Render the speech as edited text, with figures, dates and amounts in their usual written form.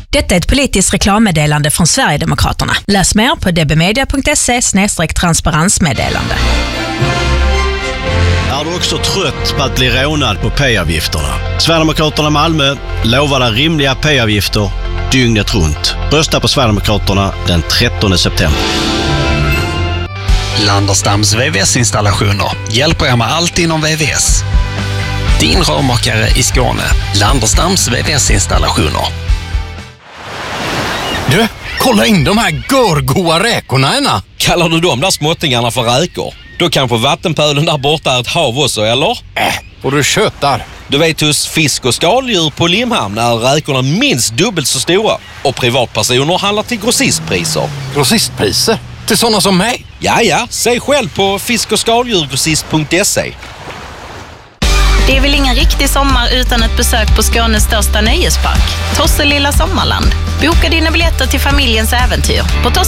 Detta är ett politiskt reklammeddelande från Sverigedemokraterna. Läs mer på dbmedia.se/transparensmeddelande. Är du också trött på att bli rånad på P-avgifterna? Sverigedemokraterna Malmö lovar dig rimliga P-avgifter dygnet runt. Rösta på Sverigedemokraterna den 13 september. Landerstams VVS-installationer hjälper er med allt inom VVS. Din rörmakare i Skåne. Landerstams VVS-installationer. Du, kolla in de här görgoa räkorna ena. Kallar du de där småttingarna för räkor? Då kanske vattenpölen där borta är ett hav också, eller? Och du tjötar. Du vet, hos fisk- och skaldjur på Limhamn är räkorna minst dubbelt så stora. Och privatpersoner handlar till grossistpriser. Grossistpriser? Till sådana som mig? Ja, säg själv på fisk- och skaldjurgrossist.se. Det är väl ingen riktig sommar utan ett besök på Skånes största nöjespark, Tosselilla Sommarland. Boka dina biljetter till familjens äventyr på